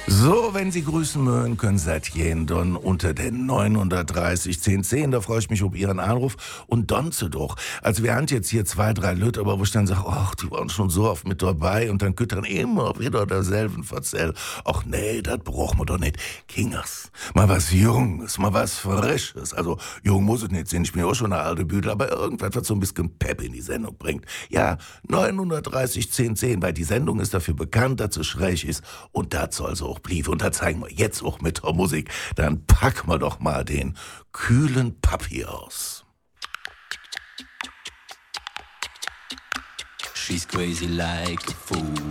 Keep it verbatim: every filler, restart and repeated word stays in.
So, wenn Sie grüßen mögen, können Sie das jeden Don unter den neunhundertdreißig zehn zehn. Da freue ich mich auf Ihren Anruf. Und Don Sie doch. Also wir haben jetzt hier zwei, drei Lüt, aber wo ich dann sage, ach, die waren schon so oft mit dabei und dann könnt dann immer wieder derselben verzählen. Ach nee, das brauchen wir doch nicht. Kingers, mal was Junges, mal was Frisches. Also jung muss es nicht sein, ich bin ja auch schon eine alte Büdel, aber irgendwas, was so ein bisschen Pep in die Sendung bringt. Ja, neunhundertdreißig zehn zehn, weil die Sendung ist dafür bekannt, dass sie schräg ist und das soll so auch blieb. Und da zeigen wir jetzt auch mit der Musik. Dann packen wir doch mal den kühlen Papi aus. She's crazy like a fool.